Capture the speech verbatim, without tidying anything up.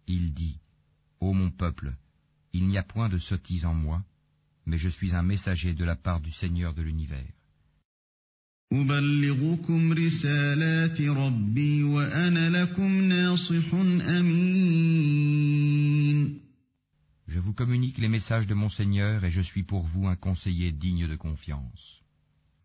Il dit, Ô mon peuple, il n'y a point de sottise en moi, mais je suis un messager de la part du Seigneur de l'univers. أبلغكم رسالات ربي وأنا لكم ناصح أمين. Je vous communique les messages de mon Seigneur et je suis pour vous un conseiller digne de confiance.